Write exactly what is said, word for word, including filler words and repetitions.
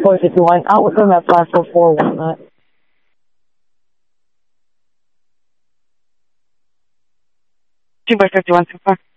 four fifty-one. Out with them at five four four, whatnot. two by fifty-one so far.